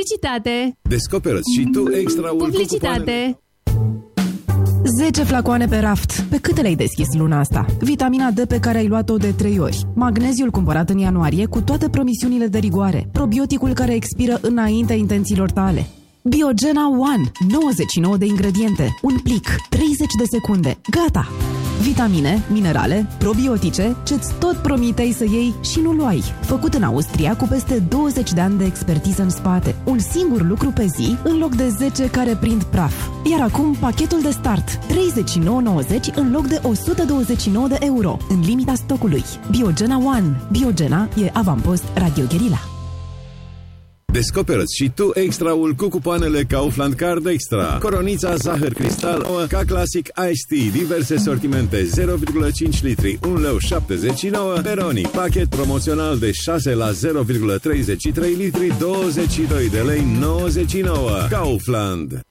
Publicitate! Descoperă-ți și tu extraul Publicitate! 10 flacoane pe raft. Pe câte le-ai deschis luna asta? Vitamina D pe care ai luat-o de 3 ori. Magneziul cumpărat în ianuarie cu toate promisiunile de rigoare. Probioticul care expiră înaintea intențiilor tale. Biogena One. 99 de ingrediente. Un plic. 30 de secunde. Gata! Vitamine, minerale, probiotice, ce-ți tot promiteai să iei și nu luai. Făcut în Austria cu peste 20 de ani de expertiză în spate. Un singur lucru pe zi în loc de 10 care prind praf. Iar acum pachetul de start. 39,90 în loc de 129 de euro. În limita stocului. Biogena One. Biogena e avampost Radio Guerilla. Descoperă-ți și tu extraul cu cupoanele Kaufland Card Extra. Coronița zahăr cristal ca clasic Ice Tea, diverse sortimente, 0,5 litri, 1,79 lei. Peroni, pachet promoțional de 6 la 0,33 litri, 22 de lei 99. Kaufland.